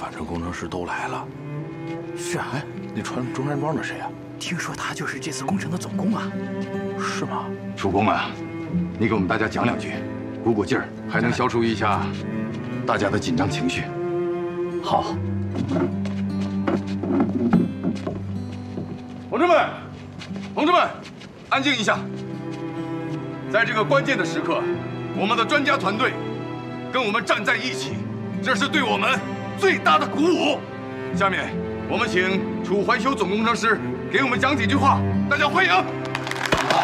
反正工程师都来了。 是啊， 哎，那穿中山装的谁啊？ 听说他就是这次工程的总工啊。 是吗？ 主公啊，你给我们大家讲两句，鼓鼓劲儿，还能消除一下大家的紧张情绪。 好。 同志们，同志们，安静一下。在这个关键的时刻，我们的专家团队跟我们站在一起，这是对我们最大的鼓舞。下面，我们请楚怀修总工程师给我们讲几句话，大家欢迎。